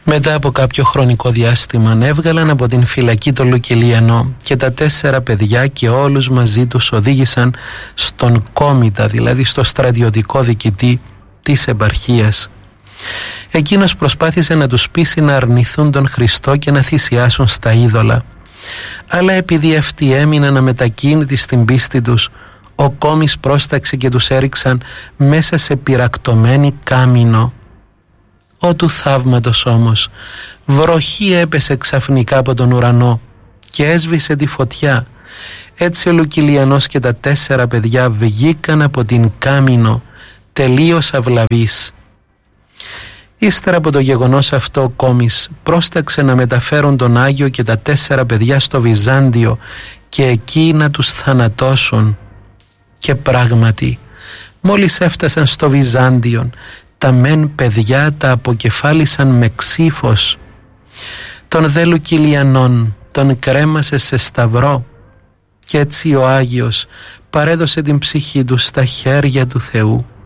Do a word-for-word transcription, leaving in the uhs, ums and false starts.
Μετά από κάποιο χρονικό διάστημα έβγαλαν από την φυλακή τον Λουκυλιανό και τα τέσσερα παιδιά και όλους μαζί τους οδήγησαν στον κόμητα, δηλαδή στο στρατιωτικό διοικητή της επαρχίας. Εκείνος προσπάθησε να τους πείσει να αρνηθούν τον Χριστό και να θυσιάσουν στα είδωλα. Αλλά επειδή αυτοί έμειναν αμετακίνητοι στην πίστη τους, ο κόμης πρόσταξε και τους έριξαν μέσα σε πυρακτωμένη κάμινο. Ω του θαύματος όμως, βροχή έπεσε ξαφνικά από τον ουρανό και έσβησε τη φωτιά. Έτσι ο Λουκυλιανός και τα τέσσερα παιδιά βγήκαν από την κάμινο τελείως αυλαβείς. Ύστερα από το γεγονός αυτό, ο κόμης πρόσταξε να μεταφέρουν τον Άγιο και τα τέσσερα παιδιά στο Βυζάντιο και εκεί να τους θανατώσουν. Και πράγματι, μόλις έφτασαν στο Βυζάντιο, τα μεν παιδιά τα αποκεφάλισαν με ξύφος. Τον δε Λουκυλιανόν τον κρέμασε σε σταυρό και έτσι ο Άγιος παρέδωσε την ψυχή του στα χέρια του Θεού.